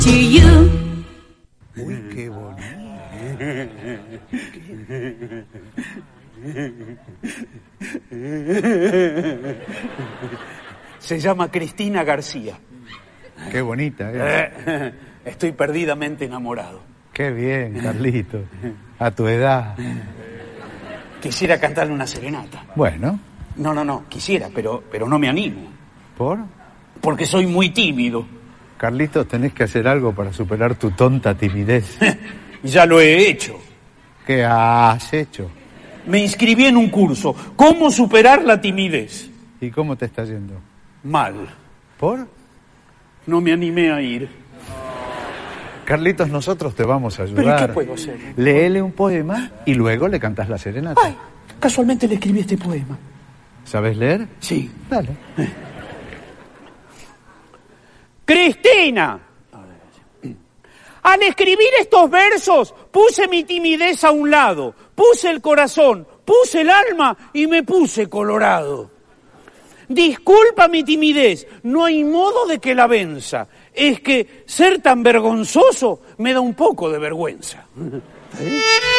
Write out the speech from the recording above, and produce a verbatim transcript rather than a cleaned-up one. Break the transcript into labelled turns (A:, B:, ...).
A: Uy, qué bonito.
B: Se llama Cristina García.
A: Qué bonita, ¿eh?
B: Eh, estoy perdidamente enamorado.
A: Qué bien, Carlito. A tu edad.
B: Quisiera cantarle una serenata.
A: Bueno,
B: No, no, no, quisiera, pero, pero no me animo.
A: ¿por?
B: Porque soy muy tímido.
A: Carlitos, tenés que hacer algo para superar tu tonta timidez.
B: Ya lo he hecho.
A: ¿Qué has hecho?
B: Me inscribí en un curso. ¿Cómo superar la timidez?
A: ¿Y cómo te está yendo?
B: Mal.
A: ¿Por?
B: No me animé a ir.
A: Carlitos, nosotros te vamos a ayudar.
B: ¿Pero y qué puedo hacer?
A: Léele un poema y luego le cantás la serenata.
B: Ay, casualmente le escribí este poema.
A: ¿Sabes leer?
B: Sí.
A: Dale.
B: Cristina. Al escribir estos versos puse mi timidez a un lado, puse el corazón, puse el alma y me puse colorado. Disculpa mi timidez, no hay modo de que la venza. Es que ser tan vergonzoso me da un poco de vergüenza.